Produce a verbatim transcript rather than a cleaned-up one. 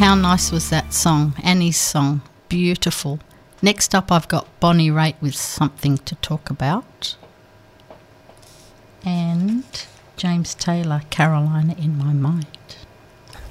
how nice was that song? Annie's song. Beautiful. Next up I've got Bonnie Raitt with Something to Talk About. And James Taylor, Carolina in My Mind.